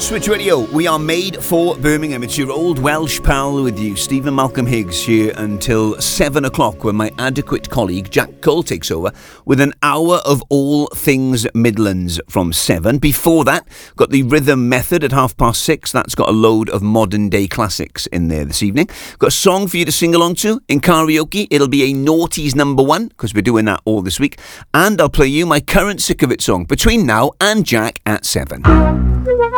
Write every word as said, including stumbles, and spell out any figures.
Switch Radio. We are made for Birmingham. It's your old Welsh pal with you, Stephen Malcolm Higgs, here until seven o'clock when my adequate colleague Jack Cole takes over with an hour of all things Midlands from seven. Before that, got the Rhythm Method at half past six. That's got a load of modern day classics in there this evening. Got a song for you to sing along to in karaoke. It'll be a Naughties number one because we're doing that all this week. And I'll play you my current Sick of It song between now and Jack at seven.